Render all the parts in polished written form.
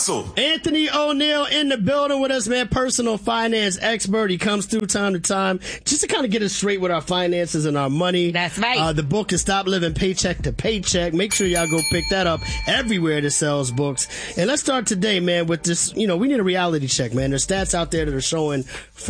hustle. Anthony O'Neill in the building with us, man. Personal finance expert. He comes through time to time just to kind of get us straight with our finances and our money. That's right. The book is Stop Living Paycheck to Paycheck. Make sure y'all go pick that up everywhere that sells books. And let's start today, man, with this. We need a reality check, man. There's stats out there that are showing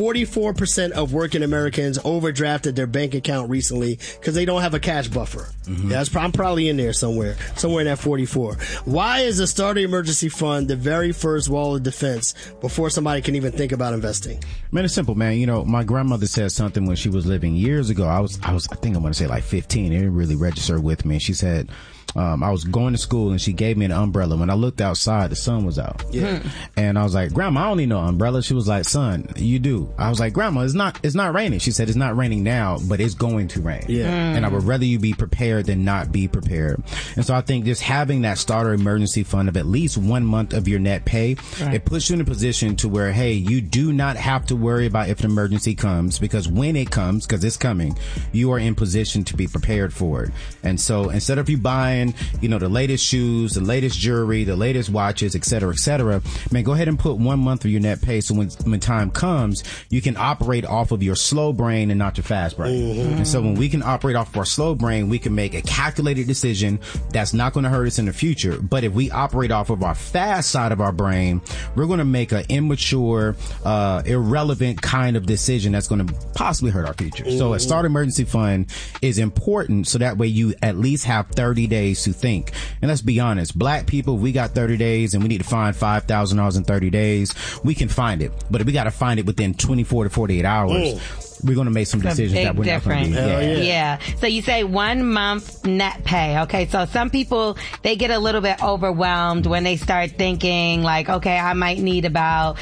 44% of working Americans overdrafted their bank account recently because they don't have a cash buffer. Mm-hmm. Yeah, I'm probably in there somewhere in that 44. Why is a starter emergency fund the very first wall of defense before somebody can even think about investing? Man, it's simple, man. My grandmother said something when she was living years ago. I think I want to say like 15. It didn't really register with me. She said, I was going to school and she gave me an umbrella. When I looked outside, the sun was out. Yeah. And I was like, Grandma, I don't need no umbrella. She was like, son, you do. I was like, Grandma, it's not raining. She said, it's not raining now, but it's going to rain. Yeah. And I would rather you be prepared than not be prepared. And so I think just having that starter emergency fund of at least 1 month of your net pay, it puts you in a position to where, hey, you do not have to worry about if an emergency comes, because when it comes, because it's coming, you are in position to be prepared for it. And so instead of you buying, the latest shoes, the latest jewelry, the latest watches, et cetera, man, go ahead and put 1 month of your net pay. So when time comes, you can operate off of your slow brain and not your fast brain. Mm-hmm. And so when we can operate off of our slow brain, we can make a calculated decision that's not going to hurt us in the future. But if we operate off of our fast side of our brain, we're going to make an immature, irrelevant kind of decision that's going to possibly hurt our future. Mm-hmm. So a starter emergency fund is important so that way you at least have 30 days to think. And let's be honest, black people, we got 30 days and we need to find $5,000 in 30 days. We can find it, but if we got to find it within 24 to 48 hours, we're going to make some decisions that we're not going to do. Yeah. So you say 1 month net pay. Okay. So some people, they get a little bit overwhelmed when they start thinking like, okay, I might need about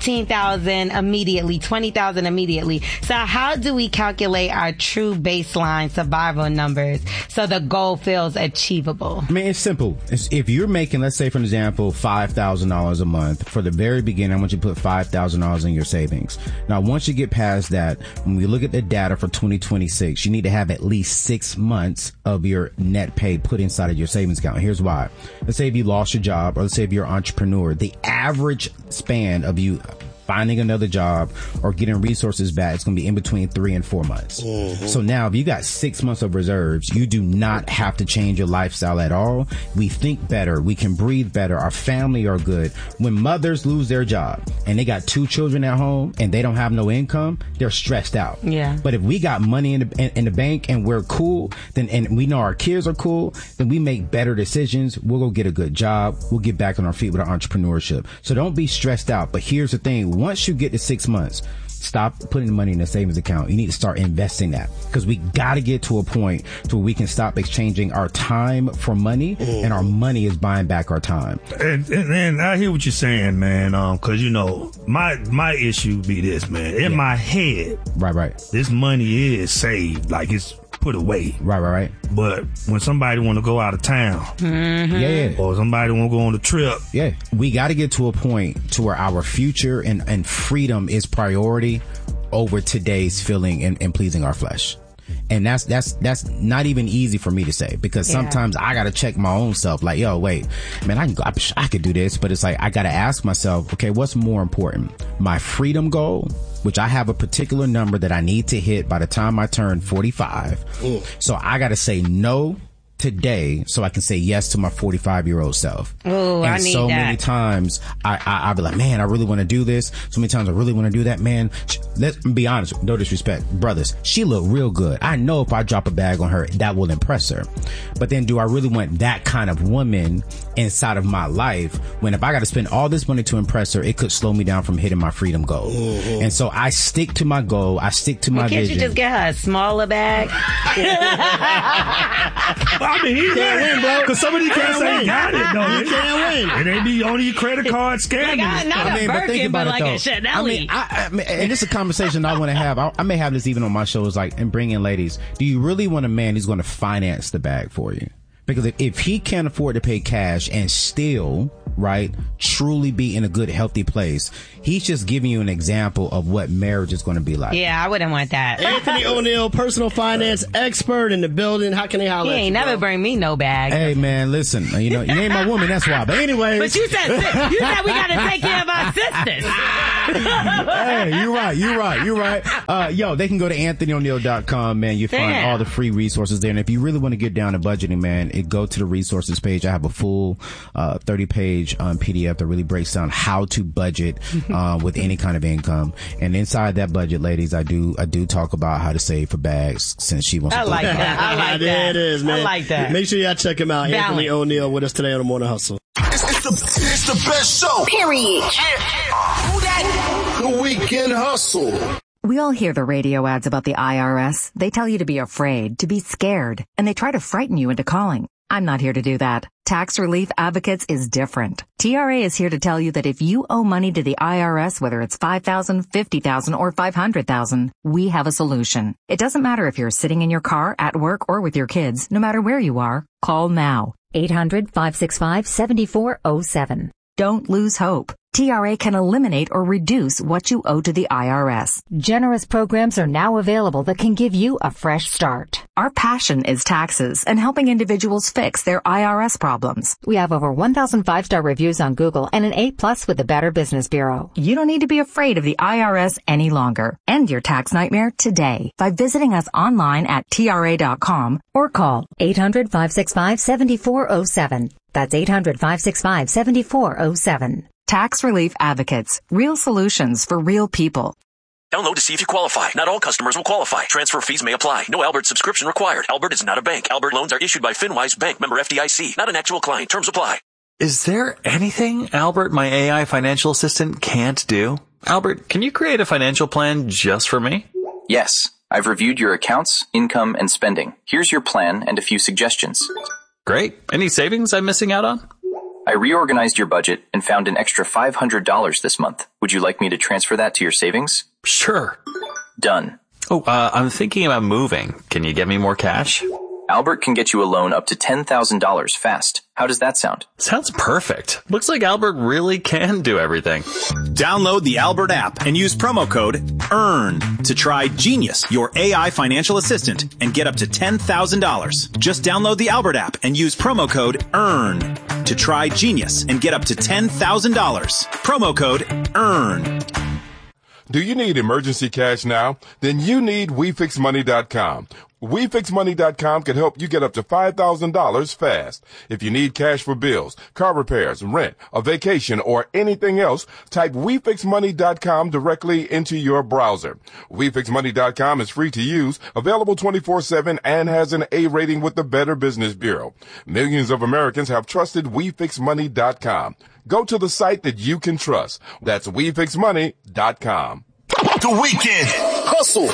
15,000 immediately, 20,000 immediately. So how do we calculate our true baseline survival numbers so the goal feels achievable? I mean, it's simple. If you're making, let's say for example, $5,000 a month, for the very beginning, I want you to put $5,000 in your savings. Now, once you get past that, when we look at the data for 2026, you need to have at least 6 months of your net pay put inside of your savings account. Here's why. Let's say if you lost your job, or let's say if you're an entrepreneur, the average span of you finding another job or getting resources back, it's going to be in between 3 and 4 months. Mm-hmm. So now if you got 6 months of reserves, you do not have to change your lifestyle at all. We think better. We can breathe better. Our family are good. When mothers lose their job and they got 2 children at home and they don't have no income, they're stressed out. Yeah. But if we got money in the bank and we're cool, then, and we know our kids are cool, then we make better decisions. We'll go get a good job. We'll get back on our feet with our entrepreneurship. So don't be stressed out. But here's the thing. Once you get to 6 months, stop putting the money in a savings account. You need to start investing that, because we got to get to a point to where we can stop exchanging our time for money, and our money is buying back our time. And I hear what you're saying, man. Cause my issue be this, man. In my head, right. This money is saved, like it's put away. Right. But when somebody want to go out of town, or somebody want to go on a trip, we got to get to a point to where our future and freedom is priority over today's feeling and pleasing our flesh. And that's not even easy for me to say, because sometimes I got to check my own self. Like, yo, wait, man, I could do this, but it's like, I got to ask myself, okay, what's more important? My freedom goal, which I have a particular number that I need to hit by the time I turn 45. So I got to say no today so I can say yes to my 45-year-old self. Oh, I need so that. many times I'll be like, man, I really want to do this. So many times I really want to do that, man. Let's be honest, no disrespect, brothers, she look real good. I know if I drop a bag on her, that will impress her. But then do I really want that kind of woman inside of my life, when if I got to spend all this money to impress her, it could slow me down from hitting my freedom goal. Mm-hmm. And so I stick to my goal. I stick to my vision. Can't you just get her a smaller bag? I mean, he can't win, bro. Because somebody can't say he got it. No, he can't win. It ain't be on your credit card scamming. Not a Birkin, but like a Chanel. I mean, and this is a conversation I want to have. I may have this even on my shows, like, and bring in ladies. Do you really want a man who's going to finance the bag for you? Because if he can't afford to pay cash and still, right, truly be in a good, healthy place, he's just giving you an example of what marriage is going to be like. Yeah, I wouldn't want that. Anthony O'Neill, personal finance expert in the building. How can they holler at you? He ain't never bring me no bag. Hey, man, listen, you ain't my woman, that's why. But anyways. But you said we got to take care of our sisters. Hey, you're right. Yo, they can go to AnthonyO'Neill.com, man. You find all the free resources there. And if you really want to get down to budgeting, man, go to the resources page. I have a full 30-page PDF that really breaks down how to budget with any kind of income. And inside that budget, ladies, I do talk about how to save for bags, since she wants to. I like that. There it is, man. I like that. Make sure y'all check him out. Balance. Anthony O'Neill with us today on the Morning Hustle. It's the best show. Period. Who that? The Weekend Hustle. We all hear the radio ads about the IRS. They tell you to be afraid, to be scared, and they try to frighten you into calling. I'm not here to do that. Tax Relief Advocates is different. TRA is here to tell you that if you owe money to the IRS, whether it's $5,000, $50,000, or $500,000, we have a solution. It doesn't matter if you're sitting in your car, at work, or with your kids. No matter where you are, call now. 800-565-7407. Don't lose hope. TRA can eliminate or reduce what you owe to the IRS. Generous programs are now available that can give you a fresh start. Our passion is taxes and helping individuals fix their IRS problems. We have over 1,000 5-star reviews on Google and an A+ with the Better Business Bureau. You don't need to be afraid of the IRS any longer. End your tax nightmare today by visiting us online at TRA.com or call 800-565-7407. That's 800-565-7407. Tax Relief Advocates. Real solutions for real people. Download to see if you qualify. Not all customers will qualify. Transfer fees may apply. No Albert subscription required. Albert is not a bank. Albert loans are issued by FinWise Bank, member FDIC. Not an actual client. Terms apply. Is there anything Albert, my AI financial assistant, can't do? Albert, can you create a financial plan just for me? Yes. I've reviewed your accounts, income, and spending. Here's your plan and a few suggestions. Great. Any savings I'm missing out on? I reorganized your budget and found an extra $500 this month. Would you like me to transfer that to your savings? Sure. Done. Oh, I'm thinking about moving. Can you get me more cash? Albert can get you a loan up to $10,000 fast. How does that sound? Sounds perfect. Looks like Albert really can do everything. Download the Albert app and use promo code EARN to try Genius, your AI financial assistant, and get up to $10,000. Just download the Albert app and use promo code EARN to try Genius and get up to $10,000. Promo code EARN. Do you need emergency cash now? Then you need WeFixMoney.com. WeFixMoney.com can help you get up to $5,000 fast. If you need cash for bills, car repairs, rent, a vacation, or anything else, type WeFixMoney.com directly into your browser. WeFixMoney.com is free to use, available 24/7, and has an A rating with the Better Business Bureau. Millions of Americans have trusted WeFixMoney.com. Go to the site that you can trust. That's WeFixMoney.com. The Weekend Hustle.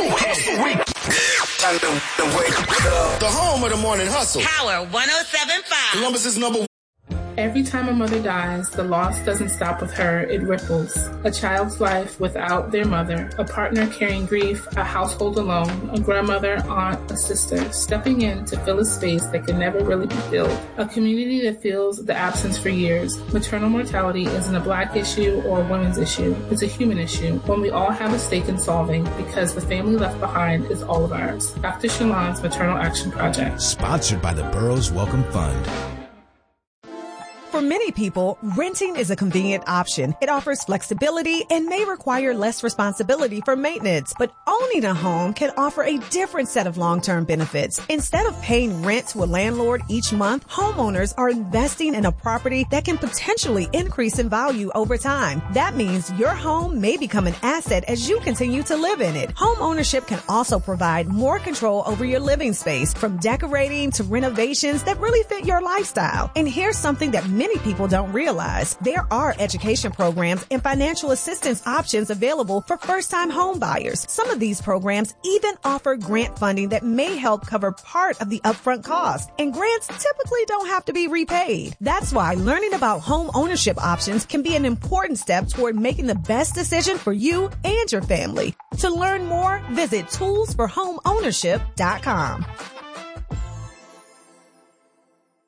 The home of the Morning Hustle. Power 107.5. Columbus' number one. Every time a mother dies, the loss doesn't stop with her, it ripples. A child's life without their mother, a partner carrying grief, a household alone, a grandmother, aunt, a sister, stepping in to fill a space that can never really be filled. A community that feels the absence for years. Maternal mortality isn't a Black issue or a women's issue. It's a human issue, one we all have a stake in solving because the family left behind is all of ours. Dr. Shalon's Maternal Action Project. Sponsored by the Burroughs Welcome Fund. For many people, renting is a convenient option. It offers flexibility and may require less responsibility for maintenance. But owning a home can offer a different set of long-term benefits. Instead of paying rent to a landlord each month, homeowners are investing in a property that can potentially increase in value over time. That means your home may become an asset as you continue to live in it. Home ownership can also provide more control over your living space, from decorating to renovations that really fit your lifestyle. And here's something that many people don't realize. There are education programs and financial assistance options available for first-time home buyers. Some of these programs even offer grant funding that may help cover part of the upfront cost. And grants typically don't have to be repaid. That's why learning about home ownership options can be an important step toward making the best decision for you and your family. To learn more, visit toolsforhomeownership.com.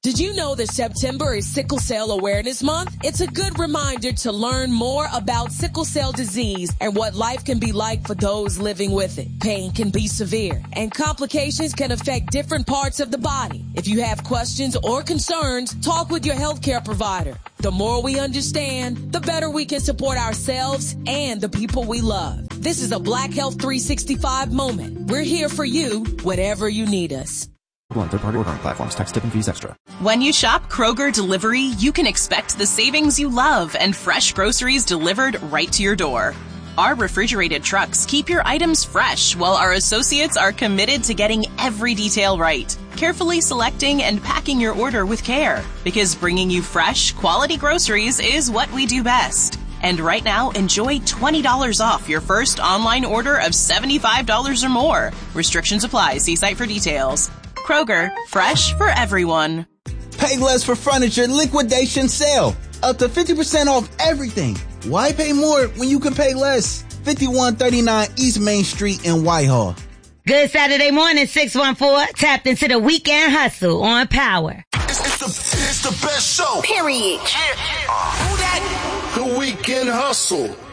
Did you know that September is Sickle Cell Awareness Month? It's a good reminder to learn more about sickle cell disease and what life can be like for those living with it. Pain can be severe, and complications can affect different parts of the body. If you have questions or concerns, talk with your healthcare provider. The more we understand, the better we can support ourselves and the people we love. This is a Black Health 365 moment. We're here for you, whatever you need us. Third-party ordering platforms. Tax, tip, and fees extra. When you shop Kroger Delivery, you can expect the savings you love and fresh groceries delivered right to your door. Our refrigerated trucks keep your items fresh, while our associates are committed to getting every detail right, carefully selecting and packing your order with care. Because bringing you fresh, quality groceries is what we do best. And right now, enjoy $20 off your first online order of $75 or more. Restrictions apply. See site for details. Kroger, fresh for everyone. Pay less for furniture liquidation sale. Up to 50% off everything. Why pay more when you can pay less? 5139 East Main Street in Whitehall. Good Saturday morning, 614. Tapped into the weekend hustle on Power. It's the best show. Period. Who that? The Weekend Hustle.